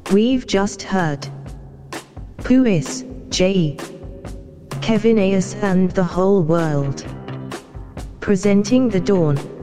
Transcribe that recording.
We've just heard Puis, J. Kevin Ayers and the whole world. Presenting The Dawn.